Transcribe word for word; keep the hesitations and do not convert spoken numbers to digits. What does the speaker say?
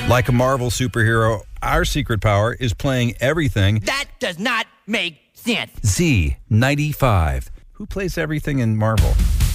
Like a Marvel superhero, our secret power is playing everything. That does not make sense. Z ninety-five. Who plays everything in Marvel?